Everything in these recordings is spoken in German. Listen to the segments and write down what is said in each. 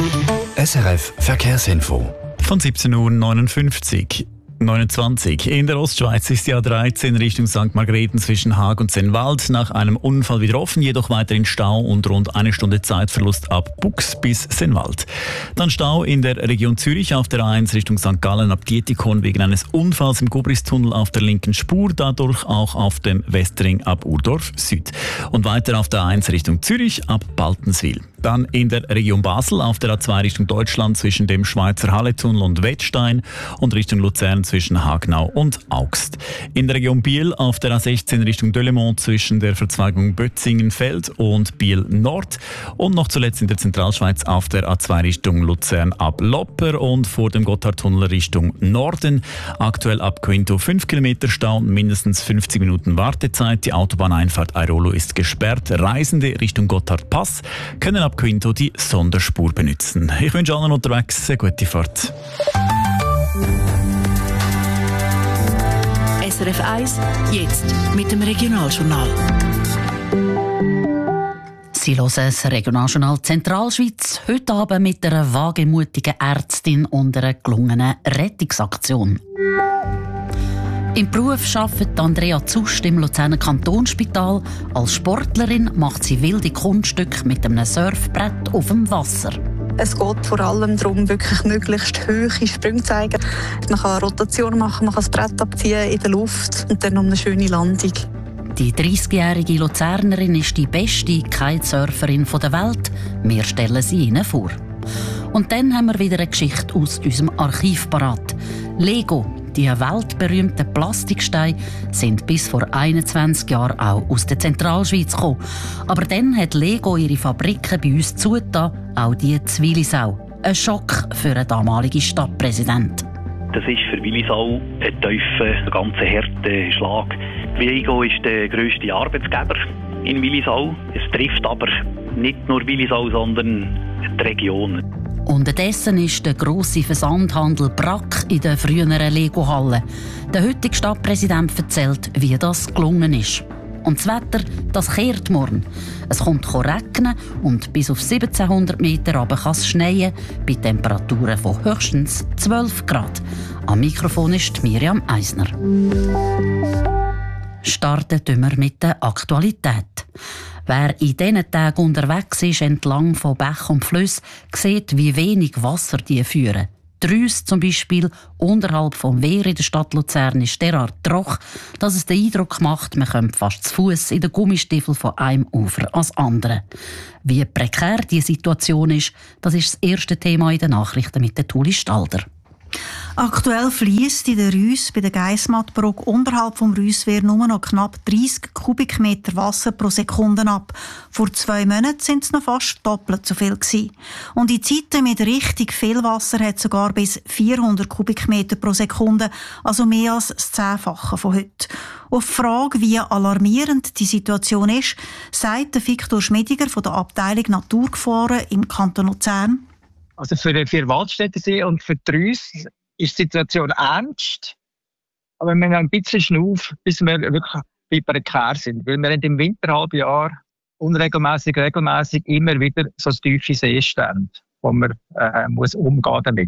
SRF Verkehrsinfo. Von 17.59 Uhr. 29. In der Ostschweiz ist die A13 Richtung St. Margrethen zwischen Haag und Sennwald nach einem Unfall wieder offen, jedoch weiterhin Stau und rund eine Stunde Zeitverlust ab Bux bis Sennwald. Dann Stau in der Region Zürich auf der A1 Richtung St. Gallen ab Dietikon wegen eines Unfalls im Gubristunnel auf der linken Spur, dadurch auch auf dem Westring ab Urdorf Süd. Und weiter auf der A1 Richtung Zürich ab Baltenswil. Dann in der Region Basel auf der A2 Richtung Deutschland zwischen dem Schweizer Halletunnel und Wettstein und Richtung Luzern zwischen Hagnau und Augst. In der Region Biel auf der A16 Richtung Delemont zwischen der Verzweigung Bötzingenfeld und Biel Nord. Und noch zuletzt in der Zentralschweiz auf der A2 Richtung Luzern ab Lopper und vor dem Gotthardtunnel Richtung Norden. Aktuell ab Quinto 5 Kilometer Stau und mindestens 50 Minuten Wartezeit. Die Autobahneinfahrt Airolo ist gesperrt. Reisende Richtung Gotthardpass können ab Quinto die Sonderspur benutzen. Ich wünsche allen unterwegs eine gute Fahrt. SRF 1, jetzt mit dem Regionaljournal. Sie hören das Regionaljournal Zentralschweiz, heute Abend mit einer wagemutigen Ärztin und einer gelungenen Rettungsaktion. Im Beruf arbeitet Andrea Zust im Luzerner Kantonsspital. Als Sportlerin macht sie wilde Kunststücke mit einem Surfbrett auf dem Wasser. Es geht vor allem darum, wirklich möglichst hohe Sprünge zu zeigen. Man kann Rotationen machen, man kann das Brett abziehen in der Luft und dann um eine schöne Landung. Die 30-jährige Luzernerin ist die beste Kitesurferin der Welt. Wir stellen sie Ihnen vor. Und dann haben wir wieder eine Geschichte aus unserem Archiv parat. Lego, die weltberühmten Plastiksteine, sind bis vor 21 Jahren auch aus der Zentralschweiz gekommen. Aber dann hat Lego ihre Fabriken bei uns zugetan, auch die in Willisau. Ein Schock für den damaligen Stadtpräsidenten. Das ist für Willisau ein tiefer, ganz harter Schlag. Lego ist der grösste Arbeitsgeber in Willisau. Es trifft aber nicht nur Willisau, sondern die Region. Unterdessen ist der grosse Versandhandel Brack in der früheren Lego-Halle. Der heutige Stadtpräsident erzählt, wie das gelungen ist. Und das Wetter, das kehrt morgen. Es kommt regnen und bis auf 1700 Meter runter kann es schneien, bei Temperaturen von höchstens 12 Grad. Am Mikrofon ist Miriam Eisner. Starten wir mit der Aktualität. Wer in diesen Tagen unterwegs ist, entlang von Bächen und Flüssen, sieht, wie wenig Wasser die führen. Die Rüss zum Beispiel unterhalb vom Wehr in der Stadt Luzern ist derart trocken, dass es den Eindruck macht, man kommt fast zu Fuss in den Gummistiefel von einem Ufer ans andere. Wie prekär die Situation ist, das ist das erste Thema in den Nachrichten mit der Tuli Stalder. Aktuell fliesst in der Rüss bei der Geissmattbrücke unterhalb vom Rüsswehr nur noch knapp 30 Kubikmeter Wasser pro Sekunde ab. Vor 2 Monaten sind es noch fast doppelt so viel gewesen. Und in Zeiten mit richtig viel Wasser hat es sogar bis 400 Kubikmeter pro Sekunde, also mehr als das 10-fache von heute. Auf die Frage, wie alarmierend die Situation ist, sagt der Viktor Schmidiger von der Abteilung Naturgefahren im Kanton Luzern. Also für Waldstättersee und für die Rüss ist die Situation ernst. Aber wir haben ein bisschen Schnuff, bis wir wirklich bei prekär sind. Weil wir haben im Winterhalbjahr regelmäßig immer wieder so tiefe Seestände, wo man muss umgehen damit.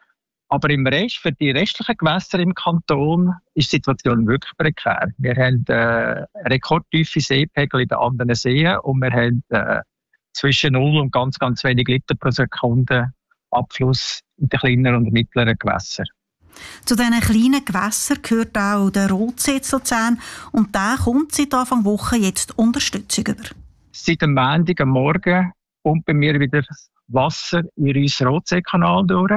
Aber für die restlichen Gewässer im Kanton ist die Situation wirklich prekär. Wir haben rekordtiefe Seepegel in den anderen Seen und wir haben zwischen 0 und ganz, ganz wenig Liter pro Sekunde Abfluss in den kleineren und mittleren Gewässern. Zu diesen kleinen Gewässern gehört auch der Rotsee zu Luzern und der kommt seit Anfang Woche jetzt Unterstützung über. Seit dem Montag am Morgen kommt bei mir wieder Wasser in unseren Rotseekanal durch.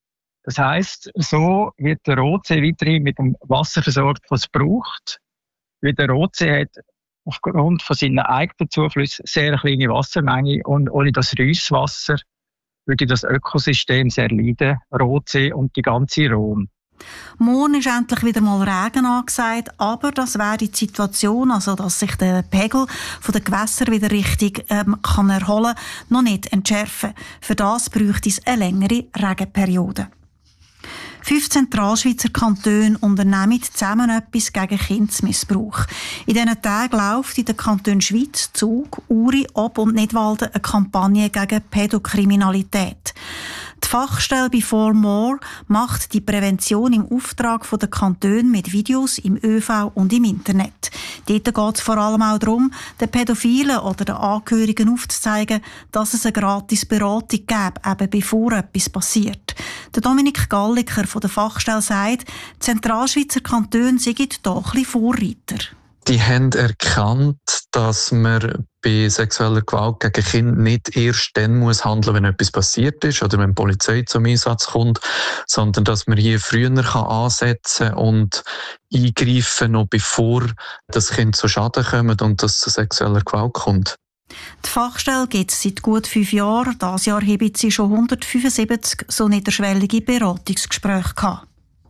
Das heisst, so wird der Rotsee weiterhin mit dem Wasser versorgt, was es braucht. Weil der Rotsee hat aufgrund von seinen eigenen Zuflüssen sehr kleine Wassermenge und ohne das Rüsswasser würde das Ökosystem sehr leiden, Rotsee und die ganze Rhone. Morgen ist endlich wieder mal Regen angesagt, aber das wäre die Situation, also dass sich der Pegel von den Gewässern wieder richtig kann erholen, noch nicht entschärfen. Für das bräuchte es eine längere Regenperiode. 5 Zentralschweizer Kantone unternehmen zusammen etwas gegen Kindesmissbrauch. In diesen Tagen läuft in den Kantonen Schwyz, Zug, Uri, Ob und Nidwalden eine Kampagne gegen Pädokriminalität. Die Fachstelle Before More macht die Prävention im Auftrag der Kantone mit Videos im ÖV und im Internet. Dort geht es vor allem auch darum, den Pädophilen oder den Angehörigen aufzuzeigen, dass es eine gratis Beratung gibt, eben bevor etwas passiert. Der Dominik Galliker von der Fachstelle sagt, die Zentralschweizer Kantone seien da ein bisschen Vorreiter. Die haben erkannt, dass man bei sexueller Gewalt gegen Kinder nicht erst dann muss handeln, wenn etwas passiert ist oder wenn die Polizei zum Einsatz kommt, sondern dass man hier früher ansetzen kann und eingreifen, noch bevor das Kind zu Schaden kommt und dass es zu sexueller Gewalt kommt. Die Fachstelle gibt es seit gut 5 Jahren. Dieses Jahr haben sie schon 175 so niederschwellige Beratungsgespräche gehabt.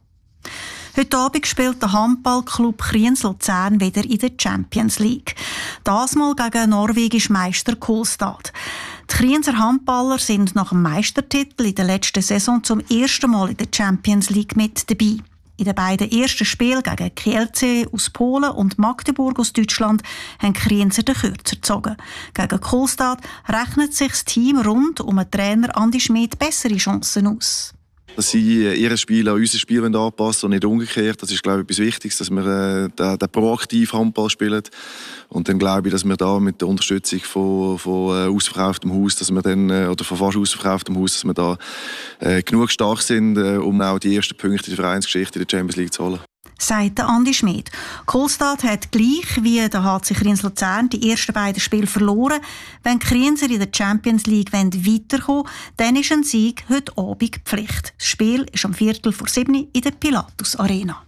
Heute Abend spielt der Handballclub Kriens-Luzern wieder in der Champions League. Das mal gegen den norwegischen Meister Kolstad. Die Krienser Handballer sind nach dem Meistertitel in der letzten Saison zum ersten Mal in der Champions League mit dabei. In den beiden ersten Spielen gegen Kielce aus Polen und Magdeburg aus Deutschland haben die Krienser den Kürzer gezogen. Gegen Kolstad rechnet sich das Team rund um den Trainer Andi Schmid bessere Chancen aus. Dass sie ihr Spiel an unser Spiel anpassen und nicht umgekehrt. Das ist, glaube ich, etwas Wichtiges, dass wir den proaktiv Handball spielen. Und dann glaube ich, dass wir da mit der Unterstützung von ausverkauftem Haus, dass wir dann, oder von fast ausverkauftem Haus, dass wir da genug stark sind, um auch die ersten Punkte in der Vereinsgeschichte in der Champions League zu holen. Sagt Andi Schmid. Kolstad hat gleich wie der HC Kriens-Luzern die ersten beiden Spiele verloren. Wenn die Krienser in der Champions League weiterkommen wollen, dann ist ein Sieg heute Abend Pflicht. Das Spiel ist um 6:45 in der Pilatus Arena.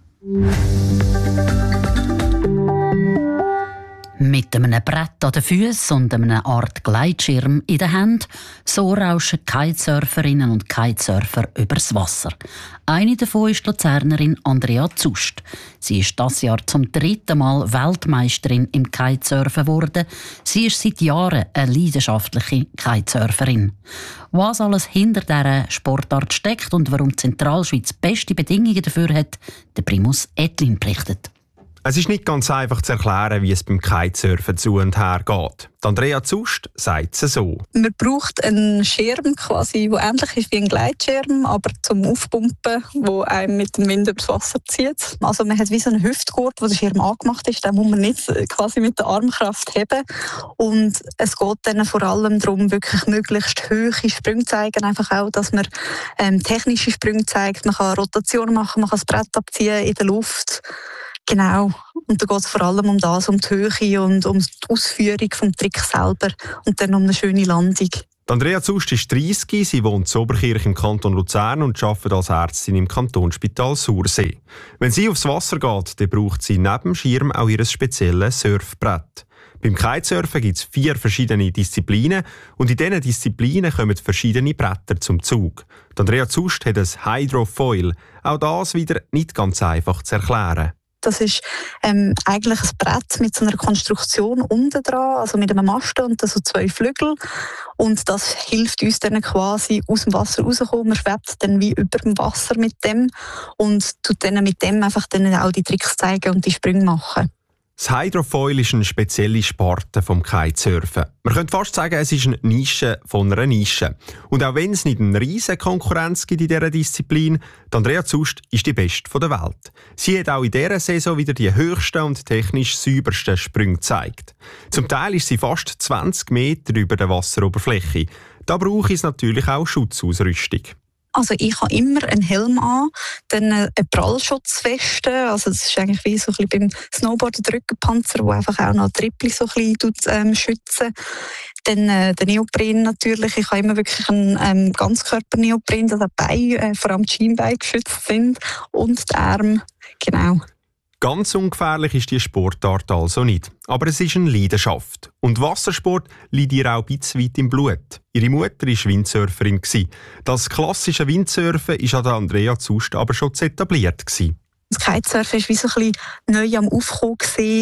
Mit einem Brett an den Füßen und einer Art Gleitschirm in den Händen, so rauschen Kitesurferinnen und Kitesurfer übers Wasser. Eine davon ist die Luzernerin Andrea Zust. Sie ist dieses Jahr zum 3. Mal Weltmeisterin im Kitesurfen geworden. Sie ist seit Jahren eine leidenschaftliche Kitesurferin. Was alles hinter dieser Sportart steckt und warum die Zentralschweiz beste Bedingungen dafür hat, der Primus Ettlin berichtet. Es ist nicht ganz einfach zu erklären, wie es beim Kitesurfen zu und her geht. Andrea Zust sagt es so. Man braucht einen Schirm, quasi, der ähnlich ist wie ein Gleitschirm, aber zum Aufpumpen, der einem mit dem Wind übers Wasser zieht. Also man hat wie so einen Hüftgurt, wo der Schirm angemacht ist, den muss man nicht quasi mit der Armkraft heben. Und es geht dann vor allem darum, wirklich möglichst hohe Sprünge zu zeigen, einfach auch, dass man technische Sprünge zeigt. Man kann Rotationen machen, man kann das Brett abziehen in der Luft. Genau. Und da geht es vor allem um das, um die Höhe und um die Ausführung des Tricks selber und dann um eine schöne Landung. Andrea Zust ist 30, sie wohnt in Oberkirch im Kanton Luzern und arbeitet als Ärztin im Kantonsspital Sursee. Wenn sie aufs Wasser geht, dann braucht sie neben dem Schirm auch ihr spezielles Surfbrett. Beim Kitesurfen gibt es 4 verschiedene Disziplinen und in diesen Disziplinen kommen verschiedene Bretter zum Zug. Andrea Zust hat ein Hydrofoil. Auch das wieder nicht ganz einfach zu erklären. Das ist eigentlich ein Brett mit so einer Konstruktion unten dran, also mit einem Masten und so 2 Flügel. Und das hilft uns dann quasi aus dem Wasser rauszukommen. Man schwebt dann wie über dem Wasser mit dem und tut dann mit dem einfach dann auch die Tricks zeigen und die Sprünge machen. Das Hydrofoil ist eine spezielle Sparte vom Kitesurfen. Man könnte fast sagen, es ist eine Nische von einer Nische. Und auch wenn es nicht eine riesige Konkurrenz gibt in dieser Disziplin, Andrea Zust ist die Beste der Welt. Sie hat auch in dieser Saison wieder die höchsten und technisch saubersten Sprünge gezeigt. Zum Teil ist sie fast 20 Meter über der Wasseroberfläche. Da brauche ich natürlich auch Schutzausrüstung. Also ich habe immer einen Helm an, dann eine Prallschutzweste, also das ist eigentlich wie so ein bisschen beim Snowboarden der Rückenpanzer, der einfach auch noch Trippel so ein bisschen schützen. Dann der Neopren natürlich, ich habe immer wirklich einen Ganzkörper-Neopren, dass die Beine, vor allem die Schienbeine geschützt sind und die Arme, genau. Ganz ungefährlich ist die Sportart also nicht. Aber es ist eine Leidenschaft. Und Wassersport liegt ihr auch ein bisschen weit im Blut. Ihre Mutter war Windsurferin. Das klassische Windsurfen war an Andrea Zust aber schon etabliert. Das Kitesurfen war wie so ein bisschen neu am Aufkommen.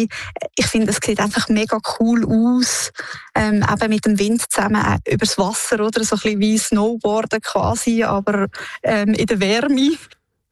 Ich finde, es sieht einfach mega cool aus. Eben mit dem Wind zusammen übers Wasser, oder? So ein bisschen wie Snowboarden quasi, aber in der Wärme.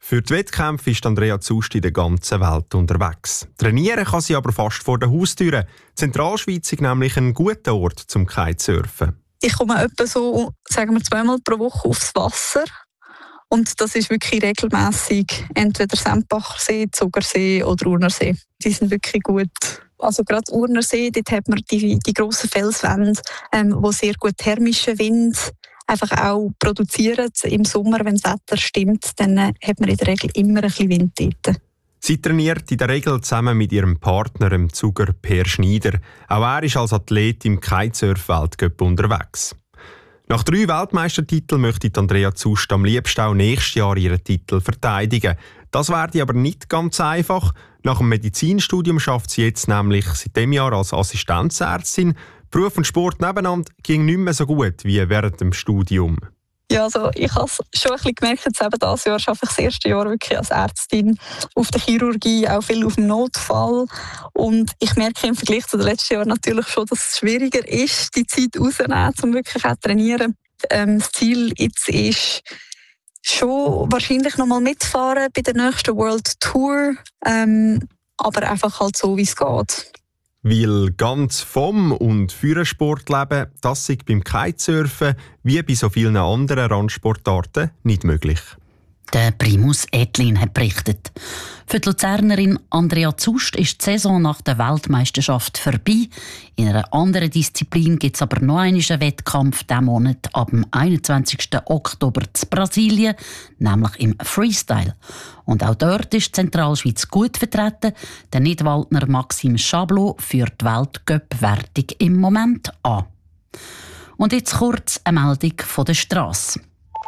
Für die Wettkämpfe ist Andrea Zust in der ganzen Welt unterwegs. Trainieren kann sie aber fast vor der Haustüre. Zentralschweiz ist nämlich ein guter Ort zum Kitesurfen. Ich komme etwa so, sagen wir, 2-mal pro Woche aufs Wasser. Und das ist wirklich regelmässig entweder Sempacher See, Zugersee oder Urnersee. Die sind wirklich gut. Also gerade Urnersee, dort hat man die grossen Felswände, wo sehr gut thermischen Wind einfach auch produzieren. Im Sommer, wenn das Wetter stimmt, dann hat man in der Regel immer ein bisschen Wind dort. Sie trainiert in der Regel zusammen mit ihrem Partner, dem Zuger Per Schneider. Auch er ist als Athlet im Kitesurf-Weltcup unterwegs. Nach 3 Weltmeistertiteln möchte Andrea Zust am liebsten auch nächstes Jahr ihren Titel verteidigen. Das werde aber nicht ganz einfach. Nach dem Medizinstudium schafft sie jetzt nämlich seit dem Jahr als Assistenzärztin. Beruf und Sport nebeneinander ging nicht mehr so gut wie während dem Studium. Ja, also ich habe es schon ein bisschen gemerkt, jetzt eben dieses Jahr arbeite ich das erste Jahr wirklich als Ärztin auf der Chirurgie, auch viel auf dem Notfall. Und ich merke im Vergleich zu den letzten Jahren natürlich schon, dass es schwieriger ist, die Zeit rauszunehmen, um wirklich auch zu trainieren. Das Ziel jetzt ist schon wahrscheinlich noch mal mitfahren bei der nächsten World Tour, aber einfach halt so, wie es geht. Weil ganz vom und für den Sport leben, das ist beim Kitesurfen wie bei so vielen anderen Randsportarten nicht möglich. Der Primus Edlin hat berichtet. Für die Luzernerin Andrea Zust ist die Saison nach der Weltmeisterschaft vorbei. In einer anderen Disziplin gibt es aber noch einen Wettkampf diesen Monat ab dem 21. Oktober in Brasilien, nämlich im Freestyle. Und auch dort ist die Zentralschweiz gut vertreten. Der Nidwaldner Maxim Chablot führt die Weltcup-Wertung im Moment an. Und jetzt kurz eine Meldung von der Strasse.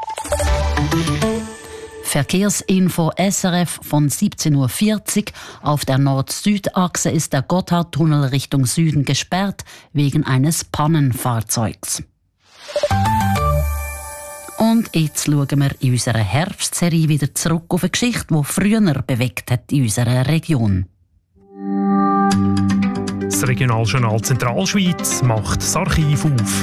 Verkehrsinfo SRF von 17:40 Uhr. Auf der Nord-Süd-Achse ist der Gotthardtunnel Richtung Süden gesperrt wegen eines Pannenfahrzeugs. Und jetzt schauen wir in unserer Herbstserie wieder zurück auf eine Geschichte, die früher bewegt hat in unserer Region. Das Regionaljournal Zentralschweiz macht das Archiv auf.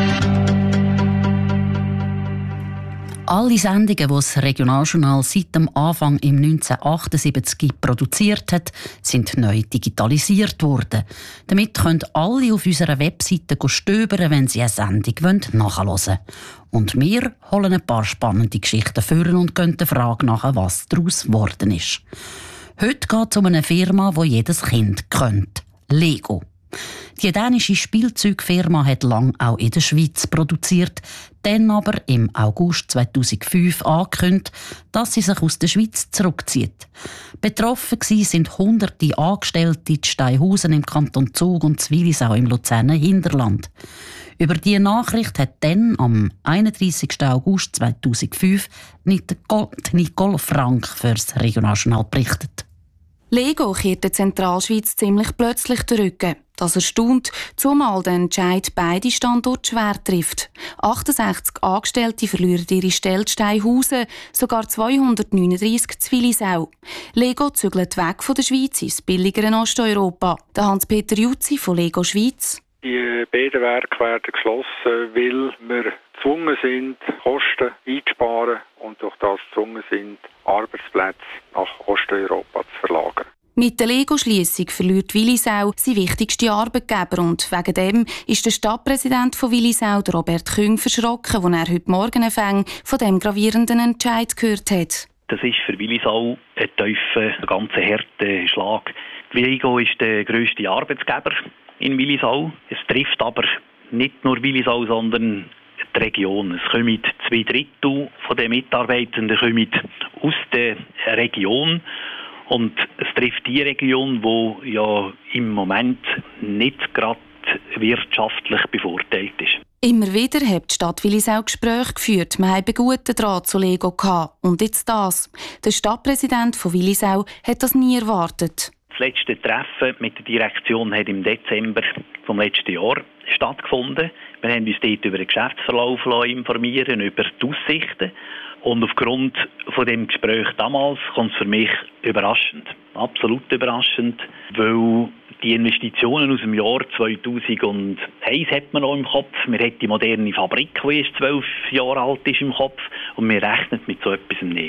Alle Sendungen, die das Regionaljournal seit dem Anfang im 1978 produziert hat, sind neu digitalisiert worden. Damit können alle auf unserer Webseite stöbern, wenn sie eine Sendung nachhören wollen. Und wir holen ein paar spannende Geschichten führen und gehen der Frage nach, was daraus geworden ist. Heute geht es um eine Firma, die jedes Kind kennt: Lego. Die dänische Spielzeugfirma hat lange auch in der Schweiz produziert, dann aber im August 2005 angekündigt, dass sie sich aus der Schweiz zurückzieht. Betroffen sind hunderte Angestellte in Steinhausen im Kanton Zug und Zwillisau im Luzerner Hinterland. Über diese Nachricht hat dann am 31. August 2005 Nicole Frank für das Regionaljournal berichtet. Lego kehrt der Zentralschweiz ziemlich plötzlich den Rücken. Das erstaunt, zumal der Entscheid beide Standorte schwer trifft. 68 Angestellte verlieren ihre Stelle in Steinhausen, sogar 239 Zwillisau. Lego zügelt weg von der Schweiz ins billigere Osteuropa. Der Hans-Peter Jutzi von Lego Schweiz. Die beiden Werke werden geschlossen, weil wir gezwungen sind, Kosten einzusparen und durch das gezwungen sind, Arbeitsplätze nach Osteuropa zu verlagern. Mit der Lego-Schliessung verliert Willisau seinen wichtigsten Arbeitgeber und wegen dem ist der Stadtpräsident von Willisau, Robert Küng, verschrocken, als er heute Morgen von dem gravierenden Entscheid gehört hat. Das ist für Willisau ein tiefer, ganz harter Schlag. Lego ist der grösste Arbeitgeber in Willisau. Es trifft aber nicht nur Willisau, sondern die Region. Es kommen 2/3 von den Mitarbeitenden aus der Region. Und es trifft die Region, die ja im Moment nicht gerade wirtschaftlich bevorteilt ist. Immer wieder hat die Stadt Willisau Gespräche geführt. Wir haben einen guten Draht zu Lego gehabt. Und jetzt das. Der Stadtpräsident von Willisau hat das nie erwartet. Das letzte Treffen mit der Direktion hat im Dezember vom letzten Jahr stattgefunden. Wir haben uns dort über den Geschäftsverlauf informieren, über die Aussichten. Und aufgrund von dem Gespräch damals kommt es für mich überraschend, absolut überraschend, weil die Investitionen aus dem Jahr 2001 hat man noch im Kopf. Man hat die moderne Fabrik, die erst 12 Jahre alt ist, im Kopf und man rechnet mit so etwas nicht.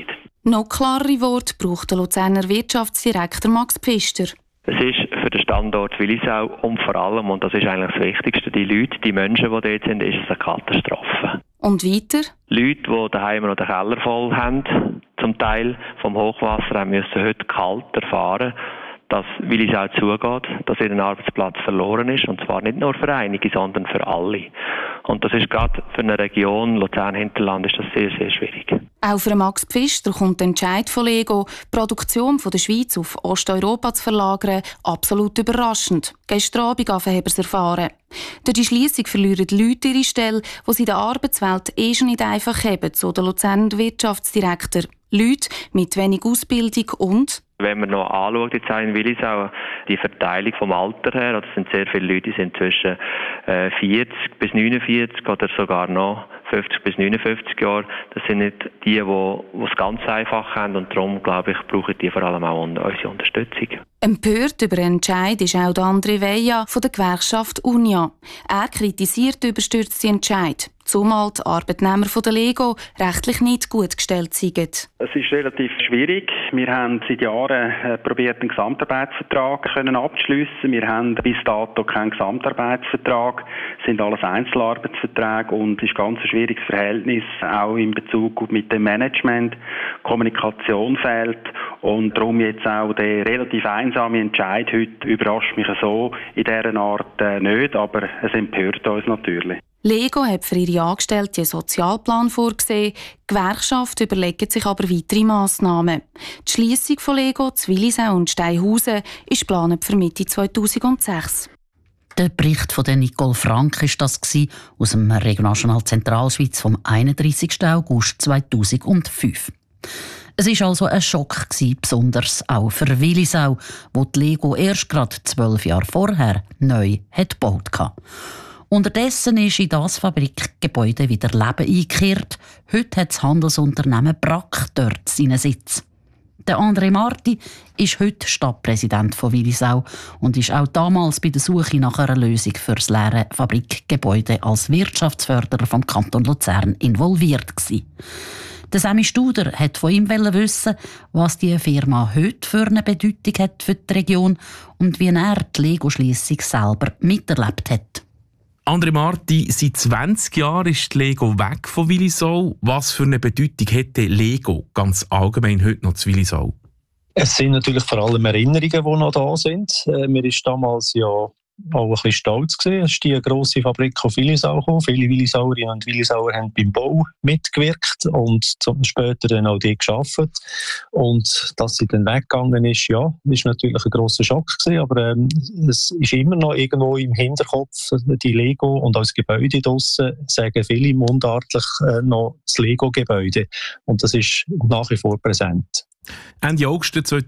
Noch klarere Worte braucht der Luzerner Wirtschaftsdirektor Max Pfister. Es ist für den Standort Willisau und vor allem, und das ist eigentlich das Wichtigste, die Leute, die Menschen, die dort sind, ist es eine Katastrophe. Und weiter? Leute, die daheim noch den Keller voll haben, zum Teil vom Hochwasser, müssen heute kalt erfahren, dass Willisau zugeht, dass ihr Arbeitsplatz verloren ist, und zwar nicht nur für einige, sondern für alle. Und das ist gerade für eine Region, Luzern-Hinterland, ist das sehr, sehr schwierig. Auch für Max Pfister kommt der Entscheid von Lego, die Produktion von der Schweiz auf Osteuropa zu verlagern, absolut überraschend. Gestern Abend haben wir es erfahren. Durch die Schliessung verlieren die Leute ihre Stelle, die sie in der Arbeitswelt schon nicht einfach haben, so der Luzerner Wirtschaftsdirektor. Leute mit wenig Ausbildung und... Wenn man noch anschaut, jetzt auch in Willisau, die Verteilung vom Alter her, das sind sehr viele Leute, die sind zwischen 40 bis 49 oder sogar noch 50 bis 59 Jahre. Das sind nicht die es ganz einfach haben, und darum, glaube ich, brauchen die vor allem auch unsere Unterstützung. Empört über den Entscheid ist auch André Veja von der Gewerkschaft Unia. Er kritisiert den überstürzten Entscheid, zumal die Arbeitnehmer von der Lego rechtlich nicht gut gestellt sind. Es ist relativ schwierig. Wir haben seit Jahren probiert, einen Gesamtarbeitsvertrag abzuschliessen. Wir haben bis dato keinen Gesamtarbeitsvertrag. Es sind alles Einzelarbeitsverträge und es ist ganz ein schwieriges Verhältnis, auch in Bezug mit dem Management. Kommunikation fehlt und darum jetzt auch der relativ einsame Entscheid heute überrascht mich so in dieser Art nicht, aber es empört uns natürlich. Lego hat für ihre Angestellten einen Sozialplan vorgesehen. Die Gewerkschaft überlegt sich aber weitere Massnahmen. Die Schliessung von Lego zu Willisau und Steinhausen ist geplant für Mitte 2006. Der Bericht von Nicole Frank war das aus dem Regionaljournal Zentralschweiz vom 31. August 2005. Es war also ein Schock, besonders auch für Willisau, wo die Lego erst gerade 12 Jahre vorher neu gebaut hat. Unterdessen ist in das Fabrikgebäude wieder Leben eingekehrt. Heute hat das Handelsunternehmen Brack dort seinen Sitz. Der André Marti ist heute Stadtpräsident von Willisau und ist auch damals bei der Suche nach einer Lösung für das leere Fabrikgebäude als Wirtschaftsförderer vom Kanton Luzern involviert gewesen. Der Sammy Studer wollte von ihm wissen, was die Firma heute für eine Bedeutung hat für die Region und wie er die Lego-Schliessung selber miterlebt hat. André Marti, seit 20 Jahren ist die Lego weg von Willisau. Was für eine Bedeutung hätte Lego ganz allgemein heute noch zu Willisau? Es sind natürlich vor allem Erinnerungen, die noch da sind. Mir ist damals ja auch ein bisschen stolz gewesen. Es ist die grosse Fabrik auf Willisau gekommen. Viele Willisauerinnen und Willisauer haben beim Bau mitgewirkt und später dann auch die gearbeitet. Und dass sie dann weggegangen ist, ja, ist natürlich ein grosser Schock gewesen. Aber es ist immer noch irgendwo im Hinterkopf, die Lego und als Gebäude draussen sagen viele mundartlich noch das Lego-Gebäude. Und das ist nach wie vor präsent. Ende August